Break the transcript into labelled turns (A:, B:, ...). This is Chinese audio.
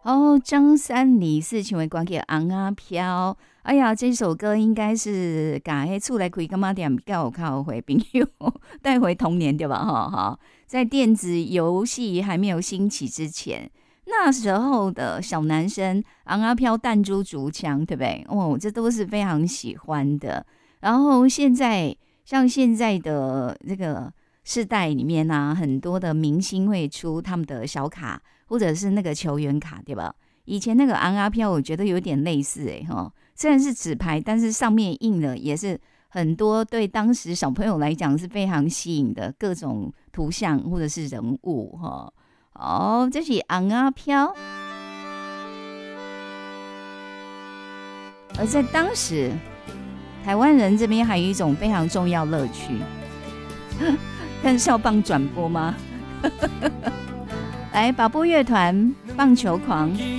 A: 哦，张三李四请为关给昂啊飘。哎呀，这首歌应该是把迄厝内开干嘛点比较靠回朋友带回童年对吧？哈，在电子游戏还没有兴起之前，那时候的小男生昂啊飘弹珠竹枪，对不对？哦，这都是非常喜欢的。然后现在像现在的这个世代里面啊，很多的明星会出他们的小卡。或者是那个球员卡，对吧？以前那个昂啊飘，我觉得有点类似哈，虽然是纸牌，但是上面印了也是很多对当时小朋友来讲是非常吸引的各种图像或者是人物哈。哦，这是昂啊飘，而在当时，台湾人这边还有一种非常重要乐趣，看少棒转播吗？来，宝波乐团棒球狂。